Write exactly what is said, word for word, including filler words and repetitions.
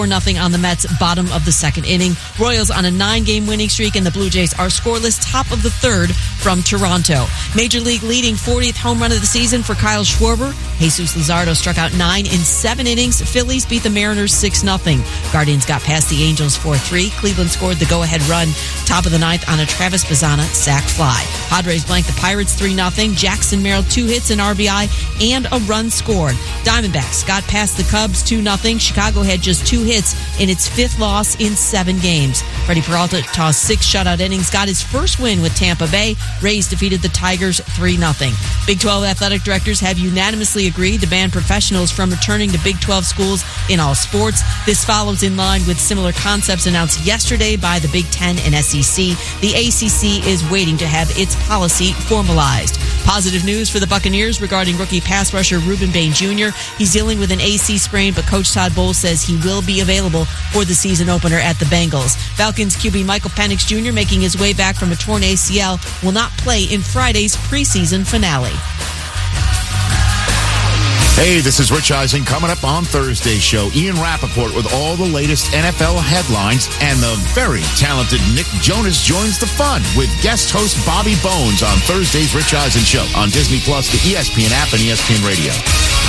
four nothing on the Mets, bottom of the second inning. Royals on a nine-game winning streak, and the Blue Jays are scoreless, top of the third from Toronto. Major League leading fortieth home run of the season for Kyle Schwarber. Jesus Luzardo struck out nine in seven innings. Phillies beat the Mariners six nothing. Guardians got past the Angels four three. Cleveland scored the go-ahead run top of the ninth on a Travis Bazzana sac fly. Padres blanked the Pirates three nothing. Jackson Merrill two hits, an R B I, and a run scored. Diamondbacks got past the Cubs two nothing. Chicago had just two hits in its fifth loss in seven games. Freddie Peralta tossed six shutout innings, got his first win with Tampa Bay. Rays defeated the Tigers three nothing. Big twelve athletic directors have unanimously agreed to ban professionals from returning to Big twelve schools in all sports. This follows in line with similar concepts announced yesterday by the Big Ten and S E C. The A C C is waiting to have its policy formalized. Positive news for the Buccaneers regarding rookie pass rusher Reuben Bain Junior He's dealing with an A C sprain, but Coach Todd Bowles says he will be available for the season opener at the Bengals. Falcons Q B Michael Penix Junior, making his way back from a torn A C L, will not play in Friday's preseason finale. Hey, this is Rich Eisen. Coming up on Thursday's show, Ian Rappaport with all the latest N F L headlines, and the very talented Nick Jonas joins the fun with guest host Bobby Bones on Thursday's Rich Eisen Show on Disney Plus, the E S P N app, and E S P N Radio.